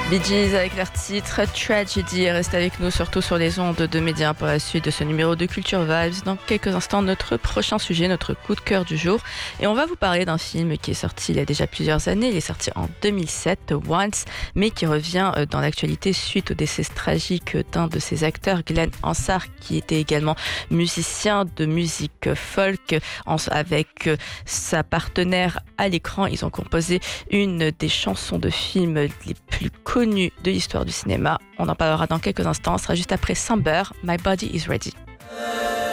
Bee Gees avec leur titre Tragedy. Restez avec nous surtout sur les ondes de Média pour la suite de ce numéro de Culture Vibes. Dans quelques instants, notre prochain sujet, notre coup de cœur du jour. Et on va vous parler d'un film qui est sorti il y a déjà plusieurs années. Il est sorti en 2007, Once, mais qui revient dans l'actualité suite au décès tragique d'un de ses acteurs, Glenn Hansard, qui était également musicien de musique folk. Avec sa partenaire à l'écran, ils ont composé une des chansons de film les plus connues de l'histoire du cinéma. On en parlera dans quelques instants, ce sera juste après Samber, My Body is Ready.